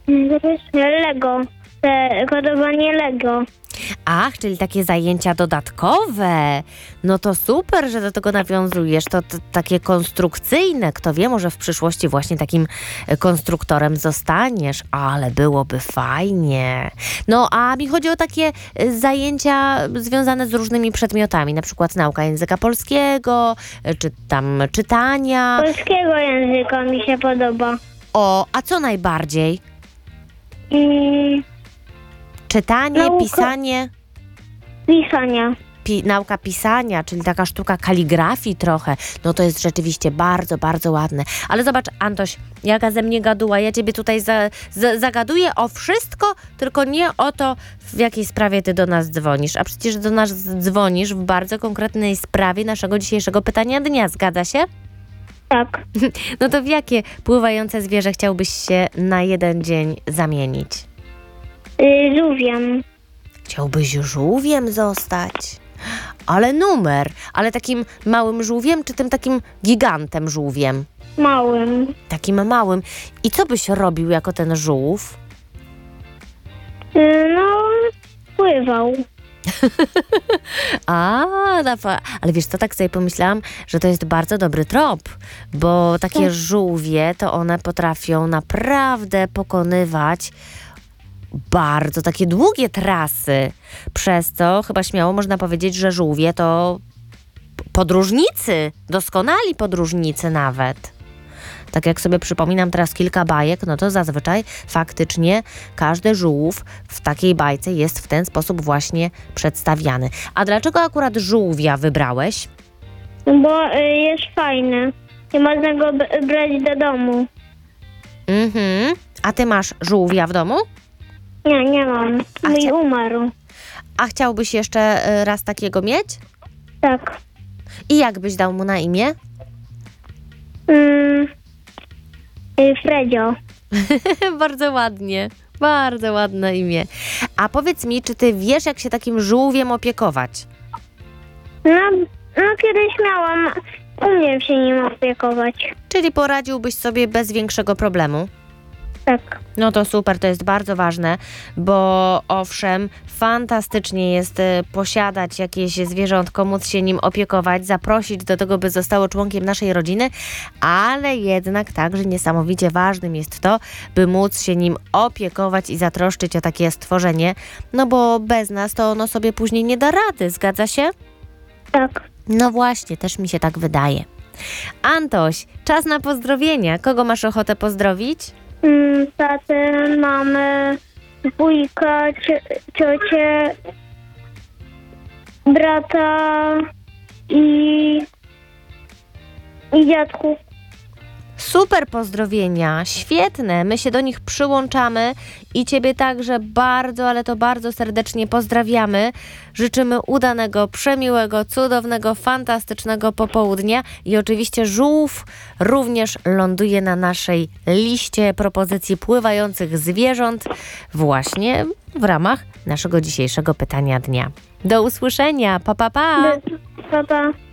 Lego. Kodowanie Lego. Ach, czyli takie zajęcia dodatkowe. No to super, że do tego nawiązujesz. To takie konstrukcyjne. Kto wie, może w przyszłości właśnie takim konstruktorem zostaniesz. Ale byłoby fajnie. No, a mi chodzi o takie zajęcia związane z różnymi przedmiotami. Na przykład nauka języka polskiego, czy tam czytania. Polskiego języka mi się podoba. O, a co najbardziej? Czytanie, Nauka pisanie? Pisania. Nauka pisania, czyli taka sztuka kaligrafii trochę. No to jest rzeczywiście bardzo, bardzo ładne. Ale zobacz, Antoś, jaka ze mnie gaduła. Ja ciebie tutaj zagaduję o wszystko, tylko nie o to, w jakiej sprawie ty do nas dzwonisz. A przecież do nas dzwonisz w bardzo konkretnej sprawie naszego dzisiejszego pytania dnia. Zgadza się? Tak. No to w jakie pływające zwierzę chciałbyś się na jeden dzień zamienić? Żółwiem. Chciałbyś żółwiem zostać? Ale numer. Ale takim małym żółwiem, czy tym takim gigantem żółwiem? Małym. Takim małym. I co byś robił jako ten żółw? No, pływał. Ale wiesz co, tak sobie pomyślałam, że to jest bardzo dobry trop, bo takie żółwie, to one potrafią naprawdę pokonywać bardzo takie długie trasy, przez co chyba śmiało można powiedzieć, że żółwie to podróżnicy, doskonali podróżnicy nawet. Tak jak sobie przypominam teraz kilka bajek, no to zazwyczaj faktycznie każdy żółw w takiej bajce jest w ten sposób właśnie przedstawiany. A dlaczego akurat żółwia wybrałeś? Bo jest fajny. Nie można go brać do domu. A ty masz żółwia w domu? Nie mam. Mój umarł. A chciałbyś jeszcze raz takiego mieć? Tak. I jak byś dał mu na imię? Fredzio. Bardzo ładnie. Bardzo ładne imię. A powiedz mi, czy ty wiesz, jak się takim żółwiem opiekować? No kiedyś miałam. Umiem się nim opiekować. Czyli poradziłbyś sobie bez większego problemu? Tak. No to super, to jest bardzo ważne, bo owszem, fantastycznie jest posiadać jakieś zwierzątko, móc się nim opiekować, zaprosić do tego, by zostało członkiem naszej rodziny, ale jednak także niesamowicie ważnym jest to, by móc się nim opiekować i zatroszczyć o takie stworzenie, no bo bez nas to ono sobie później nie da rady, zgadza się? Tak. No właśnie, też mi się tak wydaje. Antoś, czas na pozdrowienia. Kogo masz ochotę pozdrowić? Tatę, mamę, wujka, ciocię, brata i dziadków. Super pozdrowienia, świetne. My się do nich przyłączamy i ciebie także bardzo, ale to bardzo serdecznie pozdrawiamy. Życzymy udanego, przemiłego, cudownego, fantastycznego popołudnia i oczywiście żółw również ląduje na naszej liście propozycji pływających zwierząt właśnie w ramach naszego dzisiejszego pytania dnia. Do usłyszenia, pa, pa, pa! Pa, pa.